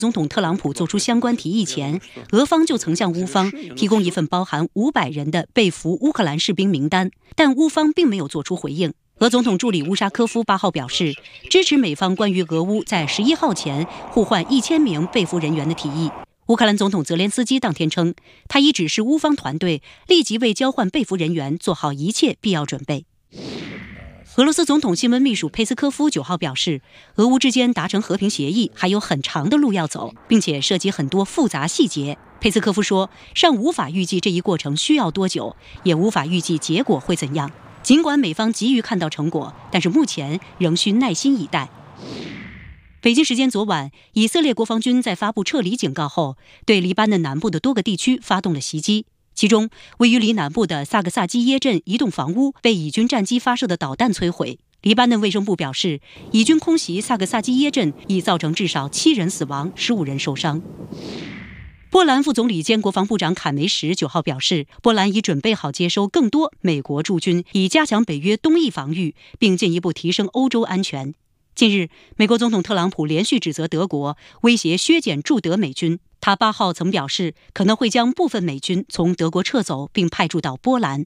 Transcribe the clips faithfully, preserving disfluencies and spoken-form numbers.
总统特朗普做出相关提议前，俄方就曾向乌方提供一份包含五百人的被俘乌克兰士兵名单，但乌方并没有做出回应。俄总统助理乌沙科夫八号表示，支持美方关于俄乌在十一号前互换一千名被俘人员的提议。乌克兰总统泽连斯基当天称，他已指示乌方团队立即为交换被俘人员做好一切必要准备。俄罗斯总统新闻秘书佩斯科夫九号表示，俄乌之间达成和平协议还有很长的路要走，并且涉及很多复杂细节。佩斯科夫说，尚无法预计这一过程需要多久，也无法预计结果会怎样。尽管美方急于看到成果，但是目前仍需耐心以待。北京时间昨晚，以色列国防军在发布撤离警告后，对黎巴嫩南部的多个地区发动了袭击。其中，位于黎南部的萨格萨基耶镇一栋房屋被以军战机发射的导弹摧毁。黎巴嫩卫生部表示，以军空袭萨格萨基耶镇已造成至少七人死亡，十五人受伤。波兰副总理兼国防部长坎梅什九号表示，波兰已准备好接收更多美国驻军，以加强北约东翼防御，并进一步提升欧洲安全。近日，美国总统特朗普连续指责德国威胁削减驻德美军。他八号曾表示，可能会将部分美军从德国撤走，并派驻到波兰。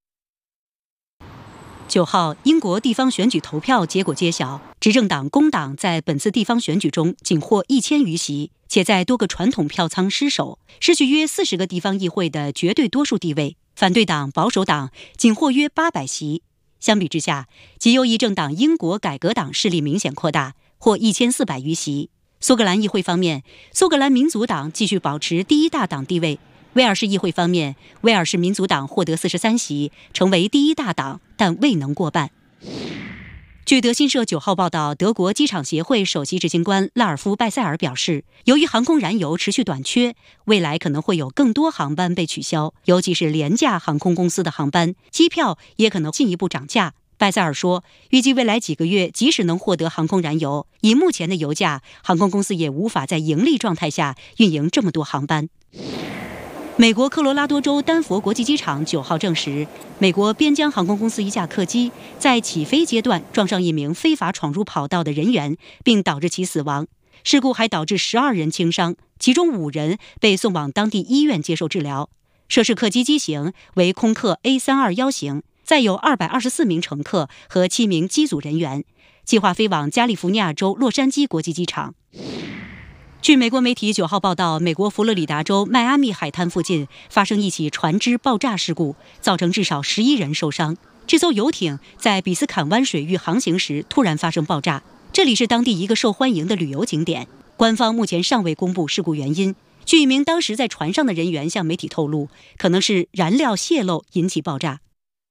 九号，英国地方选举投票结果揭晓，执政党工党在本次地方选举中仅获一千余席，且在多个传统票仓失守，失去约四十个地方议会的绝对多数地位。反对党保守党仅获约八百席。相比之下，极右翼政党英国改革党势力明显扩大，获一千四百余席。苏格兰议会方面，苏格兰民族党继续保持第一大党地位。威尔士议会方面，威尔士民族党获得四十三席，成为第一大党，但未能过半。据德新社九号报道，德国机场协会首席执行官拉尔夫·拜塞尔表示，由于航空燃油持续短缺，未来可能会有更多航班被取消，尤其是廉价航空公司的航班，机票也可能进一步涨价。拜塞尔说，预计未来几个月，即使能获得航空燃油，以目前的油价，航空公司也无法在盈利状态下运营这么多航班。美国科罗拉多州丹佛国际机场九号证实，美国边疆航空公司一架客机在起飞阶段撞上一名非法闯入跑道的人员，并导致其死亡。事故还导致十二人轻伤，其中五人被送往当地医院接受治疗。涉事客机机型为空客 A 三二一 型，载有二百二十四名乘客和七名机组人员，计划飞往加利福尼亚州洛杉矶国际机场。据美国媒体九号报道，美国佛罗里达州迈阿密海滩附近发生一起船只爆炸事故，造成至少十一人受伤。这艘游艇在比斯坎湾水域航行时突然发生爆炸，这里是当地一个受欢迎的旅游景点。官方目前尚未公布事故原因。据一名当时在船上的人员向媒体透露，可能是燃料泄漏引起爆炸。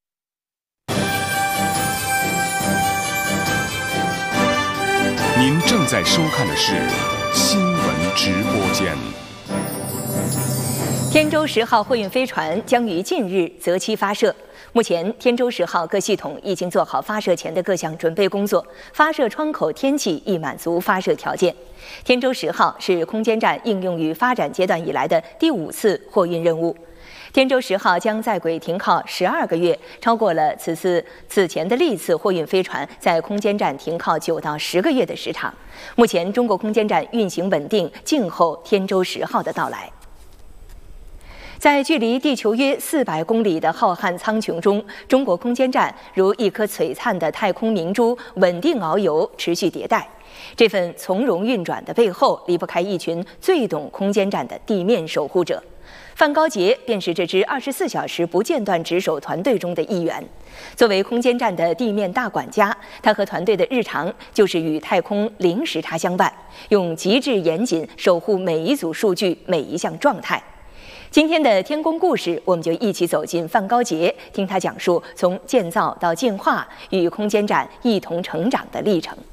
您正在收看的是新闻直播间。 天舟十号货运飞船将于近日择期发射。目前，天舟十号各系统已经做好发射前的各项准备工作，发射窗口天气亦满足发射条件。天舟十号是空间站应用于发展阶段以来的第五次货运任务。天舟十号将在轨停靠十二个月，超过了此次此前的历次货运飞船在空间站停靠九到十个月的时长。目前，中国空间站运行稳定，静候天舟十号的到来。在距离地球约四百公里的浩瀚苍穹中，中国空间站如一颗璀璨的太空明珠，稳定遨游，持续迭代。这份从容运转的背后，离不开一群最懂空间站的地面守护者。范高杰便是这支二十四小时不间断值守团队中的一员。作为空间站的地面大管家，他和团队的日常就是与太空零时差相伴，用极致严谨守护每一组数据、每一项状态。今天的天宫故事，我们就一起走进范高杰，听他讲述从建造到进化与空间站一同成长的历程。